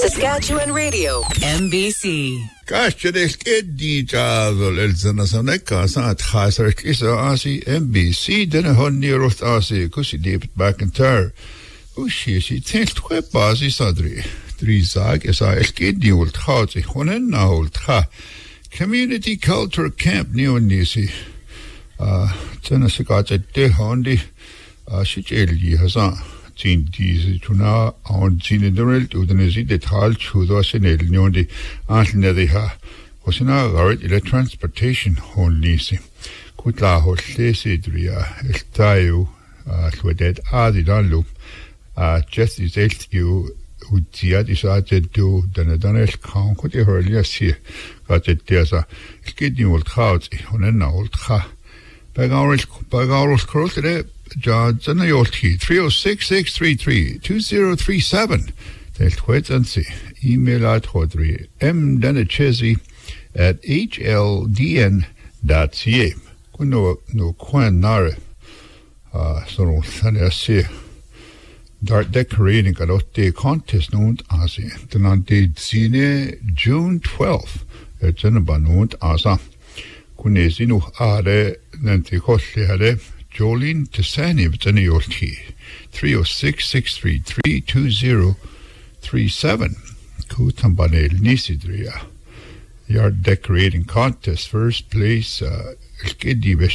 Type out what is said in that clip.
Saskatchewan Radio, MBC. Kastjedes eddijaadol elzanasamnekka saat khasart isa asi MBC denne honnirost asi kusi deep back and ter. Ushi telt khwebasi sadri. Drizag isa elkedniult khati honen nault kha. Community Culture Camp neonisi. Tanasikate de hondi shicheli hasa. Tin diese tuna on tinederel udanesi detal chudo senel nyondi antlnediha hosina garit ila transportation honlisi kutla hollesi dria eltayu hlwedet adidanlu just is eltiu utiat isate do danel kan kuti hurlia si gatet desa skidni ult khaut honenna ult kha bagaurus kroltere Johnson Yolti 306-633-2037 Telt Huetansi email at Hodri mdenechesi@hldn.ca Kuno no Quan Nare so Sanasi Dart decorating the contest known as the Nante Zine June 12th at Zenabanund Asa Kunesino Are Nanti Hoshare Jolene Tisani Btani Yolti 306-633-2037 Kutambanel Nisidria Yard decorating contest first place